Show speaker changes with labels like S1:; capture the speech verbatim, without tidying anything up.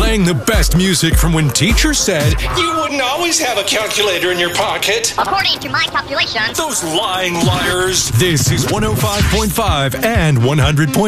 S1: Playing the best music from when teacher said you wouldn't always have a calculator in your pocket.
S2: According to my calculations.
S1: Those lying liars. This is one oh five point five and one hundred point five.